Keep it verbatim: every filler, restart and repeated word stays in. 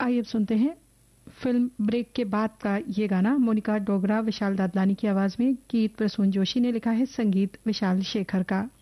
आइए अब सुनते हैं फिल्म ब्रेक के बाद का ये गाना। मोनिका डोगरा, विशाल दादलानी की आवाज में, गीत प्रसून जोशी ने लिखा है, संगीत विशाल शेखर का।